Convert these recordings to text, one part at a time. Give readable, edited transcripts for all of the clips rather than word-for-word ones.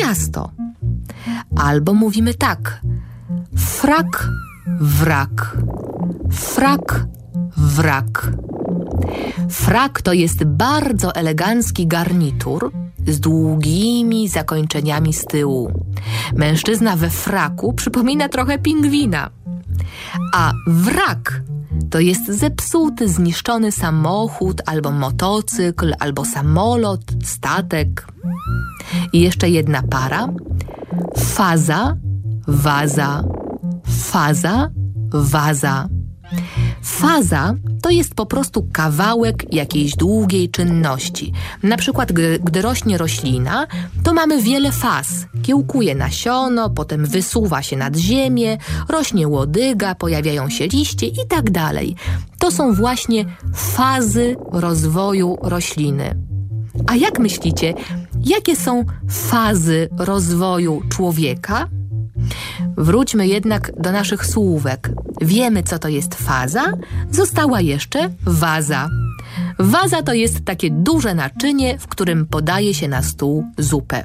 miasto. Albo mówimy tak: frak, wrak, frak, wrak. Frak to jest bardzo elegancki garnitur z długimi zakończeniami z tyłu. Mężczyzna we fraku przypomina trochę pingwina. A wrak to jest zepsuty, zniszczony samochód, albo motocykl, albo samolot, statek. I jeszcze jedna para. Faza, waza, faza, waza. Faza to jest po prostu kawałek jakiejś długiej czynności. Na przykład, gdy rośnie roślina, to mamy wiele faz. Kiełkuje nasiono, potem wysuwa się nad ziemię, rośnie łodyga, pojawiają się liście i tak dalej. To są właśnie fazy rozwoju rośliny. A jak myślicie, jakie są fazy rozwoju człowieka? Wróćmy jednak do naszych słówek. Wiemy, co to jest faza, została jeszcze waza. Waza to jest takie duże naczynie, w którym podaje się na stół zupę.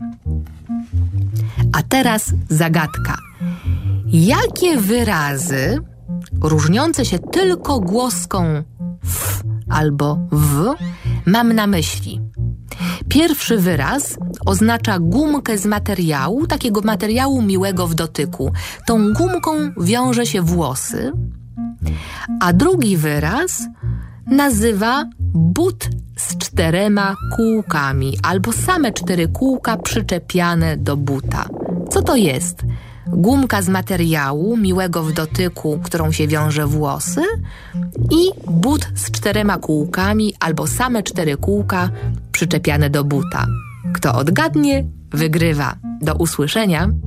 A teraz zagadka. Jakie wyrazy, różniące się tylko głoską f albo w, mam na myśli? Pierwszy wyraz oznacza gumkę z materiału, takiego materiału miłego w dotyku. Tą gumką wiąże się włosy, a drugi wyraz nazywa but z 4 kółkami albo same 4 kółka przyczepiane do buta. Co to jest? Gumka z materiału miłego w dotyku, którą się wiąże włosy, i but z 4 kółkami albo same 4 kółka przyczepiane do buta. Kto odgadnie, wygrywa. Do usłyszenia.